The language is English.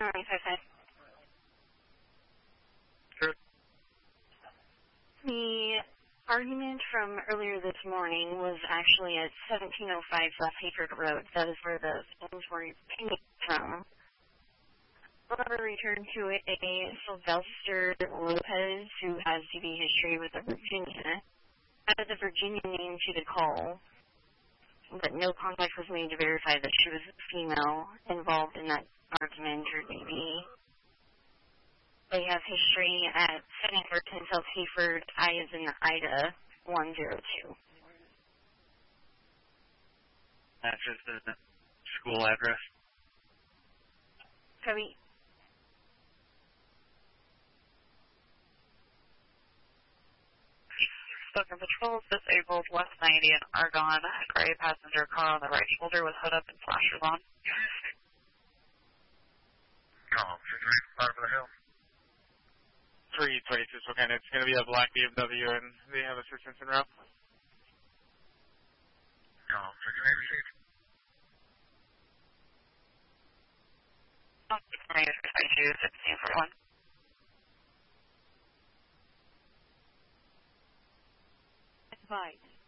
955. Sure. The argument from earlier this morning was actually at 1705 South Hayford Road. That is where the phones were pinging from. However, returned to a Sylvester Lopez, who has DV history with the Virginia. Added the Virginia name to the call, but no contact was made to verify that she was a female involved in that argument or DV. They have history at 7410 South Hayford, I as in Ida, 102. Matches the school address. Copy. Spoken Patrol, disabled West 90 in Argonne, gray passenger car on the right shoulder with hood up and flashers on. Call 335 for the hill. 322, okay, it's going to be a black BMW and they have assistance en route. Call 322. 1641. Advice.